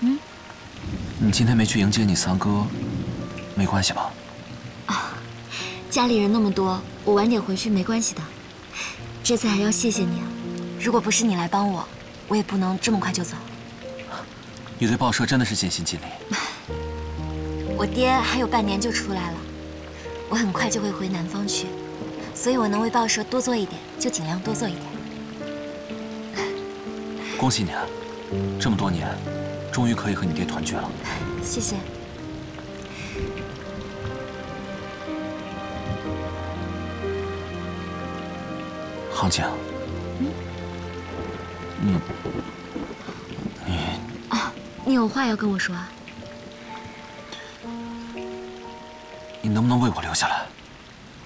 你今天没去迎接你三哥，没关系吧？ 家里人那么多，我晚点回去没关系的。这次还要谢谢你啊！如果不是你来帮我，我也不能这么快就走。 你对报社真的是尽心尽力。 我爹还有半年就出来了，我很快就会回南方去，所以我能为报社多做一点，就尽量多做一点。 恭喜你啊！这么多年，终于可以和你爹团聚了。 谢谢。 杭静， 你有话要跟我说啊？ 你能不能为我留下来？